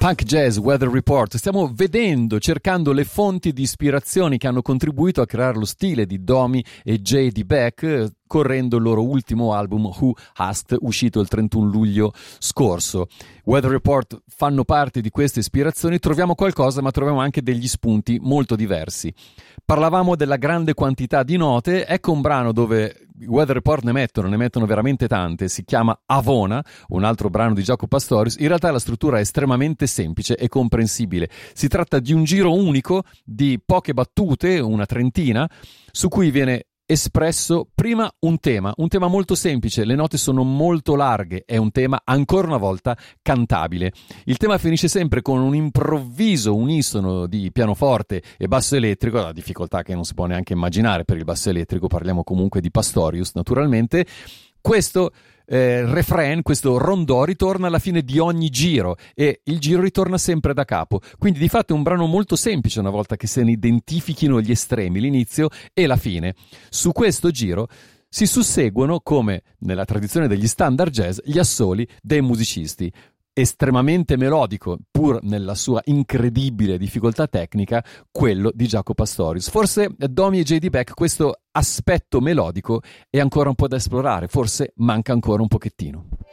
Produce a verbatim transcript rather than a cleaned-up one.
Punk Jazz Weather Report. Stiamo vedendo, cercando le fonti di ispirazioni che hanno contribuito a creare lo stile di Domi e J D. Beck, correndo il loro ultimo album Who Asked, uscito il trentuno luglio scorso. Weather Report fanno parte di queste ispirazioni, troviamo qualcosa ma troviamo anche degli spunti molto diversi. Parlavamo della grande quantità di note, ecco un brano dove Weather Report ne mettono, ne mettono veramente tante, si chiama Avona, un altro brano di Jaco Pastorius. In realtà la struttura è estremamente semplice e comprensibile, si tratta di un giro unico di poche battute, una trentina, su cui viene espresso prima un tema, un tema molto semplice, le note sono molto larghe, è un tema ancora una volta cantabile. Il tema finisce sempre con un improvviso unisono di pianoforte e basso elettrico, la difficoltà che non si può neanche immaginare per il basso elettrico, parliamo comunque di Pastorius naturalmente. Questo eh, refrain, questo rondò ritorna alla fine di ogni giro e il giro ritorna sempre da capo, quindi di fatto è un brano molto semplice una volta che se ne identifichino gli estremi, l'inizio e la fine. Su questo giro si susseguono, come nella tradizione degli standard jazz, gli assoli dei musicisti. Estremamente melodico, pur nella sua incredibile difficoltà tecnica, quello di Jaco Pastorius. Forse Domi e J D. Beck questo aspetto melodico è ancora un po' da esplorare, forse manca ancora un pochettino.